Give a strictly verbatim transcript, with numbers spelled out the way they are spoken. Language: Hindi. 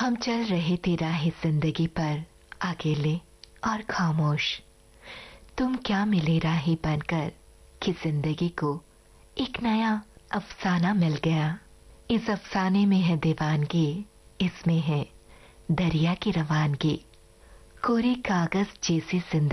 हम चल रहे थे राह जिंदगी पर अकेले और खामोश। तुम क्या मिले राही बनकर कि जिंदगी को एक नया अफसाना मिल गया। इस अफसाने में है दीवानगी, इसमें है दरिया की रवानगी। कोरे कागज जैसी जिंदगी